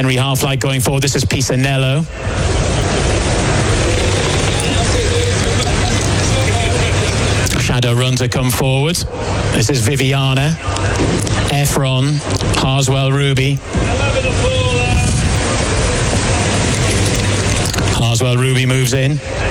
Henry Half-Light going forward. This is Pisanello. Shadowrun to come forward. This is Viviana, Efron, Harswell Ruby. Harswell Ruby moves in.